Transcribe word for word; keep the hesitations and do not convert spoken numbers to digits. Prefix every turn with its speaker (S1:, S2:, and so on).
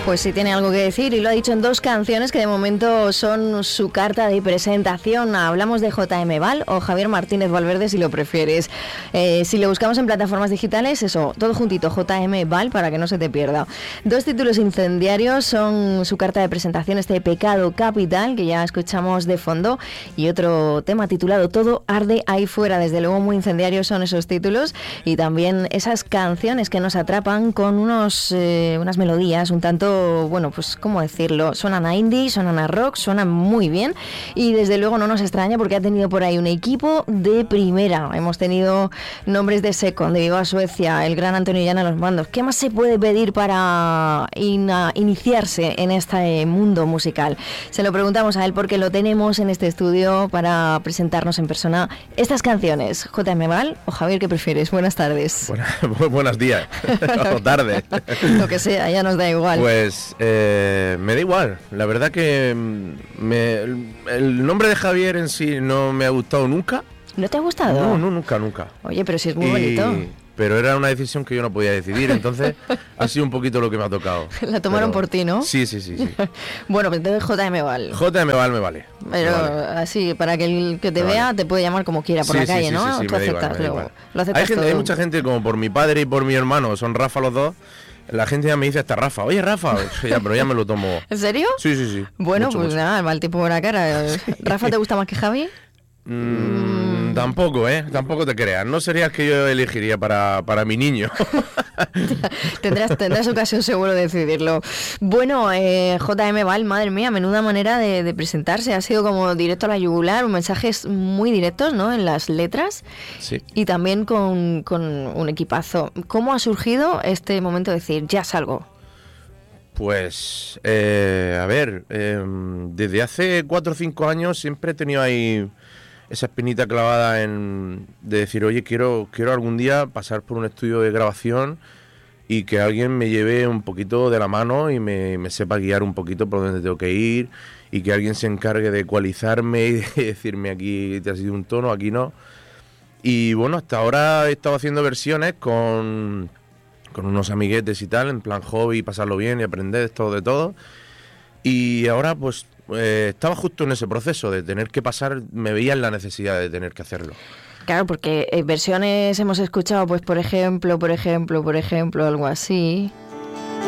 S1: Pues sí tiene algo que decir y lo ha dicho en dos canciones que de momento son su carta de presentación. Hablamos de J M Val o Javier Martínez Valverde si lo prefieres. Eh, si lo buscamos en plataformas digitales, eso, todo juntito, J M Val para que no se te pierda. Dos títulos incendiarios son su carta de presentación, este Pecado Capital que ya escuchamos de fondo, y otro tema titulado Todo arde ahí fuera. Desde luego muy incendiarios son esos títulos y también esas canciones que nos atrapan con unos eh, unas melodías un tanto, bueno, pues cómo decirlo, suenan a indie, suenan a rock, suenan muy bien y desde luego no nos extraña porque ha tenido por ahí un equipo de primera. Hemos tenido nombres de Second, de Viva Suecia, el gran Antonio Llana a los mandos. ¿Qué más se puede pedir para in, uh, iniciarse en este mundo musical? Se lo preguntamos a él porque lo tenemos en este estudio para presentarnos en persona estas canciones. J M Val o Javier, ¿qué prefieres? Buenas tardes.
S2: Buena, buenos días o tarde.
S1: Lo que sea, ya nos da igual.
S2: Pues eh, me da igual. La verdad que me, el, el nombre de Javier en sí no me ha gustado nunca.
S1: ¿No te ha gustado?
S2: No, no, nunca, nunca.
S1: Oye, pero sí es muy
S2: y,
S1: bonito.
S2: Pero era una decisión que yo no podía decidir, entonces ha sido un poquito lo que me ha tocado.
S1: La tomaron
S2: pero,
S1: por ti, ¿no?
S2: Sí, sí, sí, sí.
S1: Bueno, pues entonces J M Val.
S2: J M Val me vale.
S1: Pero
S2: me vale.
S1: Así, para que el que te
S2: me
S1: vea
S2: vale.
S1: te puede llamar como quiera por
S2: sí,
S1: la calle,
S2: sí, sí,
S1: ¿no?
S2: Sí, sí,
S1: Tú
S2: me
S1: aceptas,
S2: igual, me
S1: luego.
S2: igual.
S1: Lo aceptas
S2: hay, gente,
S1: todo.
S2: hay mucha gente, como por mi padre y por mi hermano, son Rafa los dos. La gente ya me dice hasta Rafa. Oye, Rafa. Ya, pero ya me lo tomo.
S1: ¿En serio?
S2: Sí, sí, sí.
S1: Bueno,
S2: mucho,
S1: pues
S2: mucho.
S1: nada, mal tipo por la cara. ¿Rafa te gusta más que Javi?
S2: Mm, mm. Tampoco, ¿eh? Tampoco te creas. No sería el que yo elegiría para, para mi niño.
S1: tendrás, tendrás ocasión seguro de decidirlo. Bueno, eh, J M Val, madre mía, menuda manera de, de presentarse. Ha sido como directo a la yugular, mensajes muy directos, ¿no? En las letras.
S2: Sí.
S1: Y también con, con un equipazo. ¿Cómo ha surgido este momento de decir, ya salgo?
S2: Pues, eh, a ver, eh, desde hace cuatro o cinco años siempre he tenido ahí esa espinita clavada en de decir, oye, quiero, quiero algún día pasar por un estudio de grabación y que alguien me lleve un poquito de la mano y me, me sepa guiar un poquito por donde tengo que ir y que alguien se encargue de ecualizarme y de decirme aquí te has ido un tono, aquí no. Y bueno, hasta ahora he estado haciendo versiones con, con unos amiguetes y tal, en plan hobby, pasarlo bien y aprender todo de todo. Y ahora pues eh, estaba justo en ese proceso de tener que pasar, me veía en la necesidad de tener que hacerlo.
S1: Claro, porque eh, versiones hemos escuchado, pues por ejemplo, por ejemplo, por ejemplo, algo así.